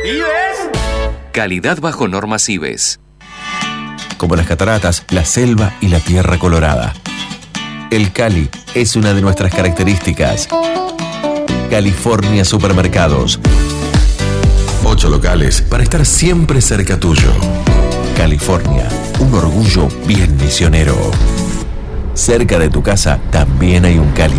¿Vives? Calidad bajo normas IBES. Como las cataratas, la selva y la tierra colorada. El Cali es una de nuestras características. California Supermercados. 8 locales para estar siempre cerca tuyo. California, un orgullo bien misionero. Cerca de tu casa también hay un Cali.